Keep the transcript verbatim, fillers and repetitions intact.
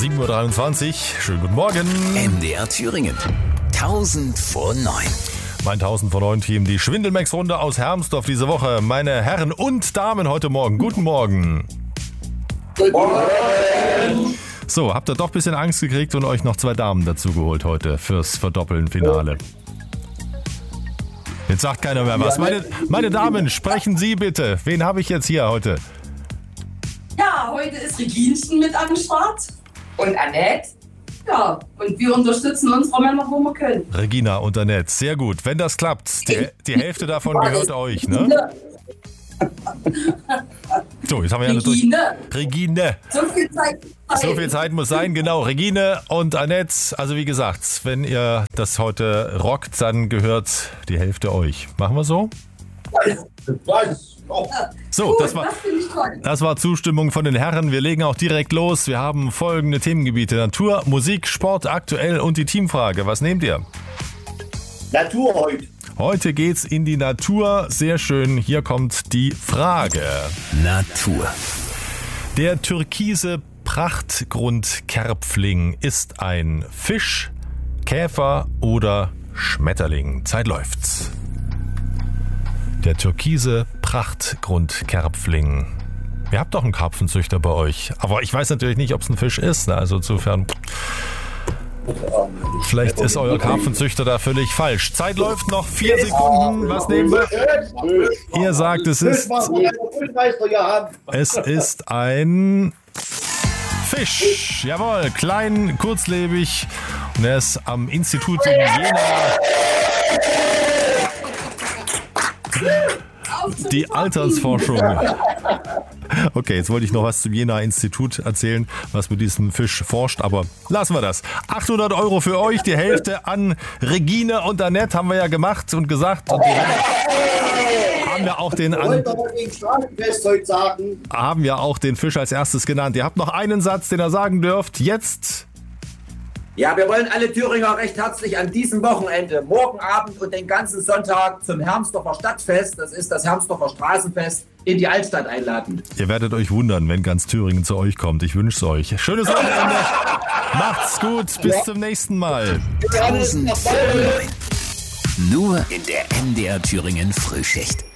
sieben Uhr dreiundzwanzig. Schönen guten Morgen. M D R Thüringen. tausend vor neun. Mein tausend vor neun Team, die Schwindelmax-Runde aus Hermsdorf diese Woche. Meine Herren und Damen heute Morgen. Guten Morgen. Guten Morgen. So, habt ihr doch ein bisschen Angst gekriegt und euch noch zwei Damen dazu geholt heute fürs Verdoppeln-Finale. Jetzt sagt keiner mehr was. Meine, meine Damen, sprechen Sie bitte. Wen habe ich jetzt hier heute? Ja, heute ist Reginchen mit am Start. Und Annette. Ja, und wir unterstützen unsere Männer, wo wir können. Regina und Annette, sehr gut. Wenn das klappt, die, die Hälfte davon gehört euch, ne? So, jetzt haben wir ja eine durch. Regine. Regine. So viel Zeit. So viel Zeit muss sein, genau. Regine und Annette, also wie gesagt, wenn ihr das heute rockt, dann gehört die Hälfte euch. Machen wir so? So, Gut, das war, das finde ich toll. das war Zustimmung von den Herren. Wir legen auch direkt los. Wir haben folgende Themengebiete: Natur, Musik, Sport, aktuell und die Teamfrage. Was nehmt ihr? Natur heute. Heute geht's in die Natur. Sehr schön. Hier kommt die Frage. Natur. Der türkise Prachtgrundkerpfling ist ein Fisch, Käfer oder Schmetterling. Zeit läuft. Der türkise Prachtgrundkerpfling. Ihr habt doch einen Karpfenzüchter bei euch. Aber ich weiß natürlich nicht, ob es ein Fisch ist. Also insofern, vielleicht ist euer Karpfenzüchter da völlig falsch. Zeit läuft noch. Vier Sekunden. Was nehmen wir? Ihr sagt, es ist, es ist ein Fisch. Jawohl, klein, kurzlebig. Und er ist am Institut in Jena. Die Altersforschung. Okay, jetzt wollte ich noch was zum Jena-Institut erzählen, was mit diesem Fisch forscht, aber lassen wir das. achthundert Euro für euch, die Hälfte an Regine und Annette haben wir ja gemacht und gesagt. Und die haben ja auch den an, haben ja auch den Fisch als erstes genannt. Ihr habt noch einen Satz, den ihr sagen dürft. Jetzt. Ja, wir wollen alle Thüringer recht herzlich an diesem Wochenende, morgen Abend und den ganzen Sonntag zum Hermsdorfer Stadtfest, das ist das Hermsdorfer Straßenfest, in die Altstadt einladen. Ihr werdet euch wundern, wenn ganz Thüringen zu euch kommt. Ich wünsche es euch. Schönes Wochenende. Macht's gut. Bis ja. zum nächsten Mal. tausend vor neun. Nur in der M D R Thüringen Frühschicht.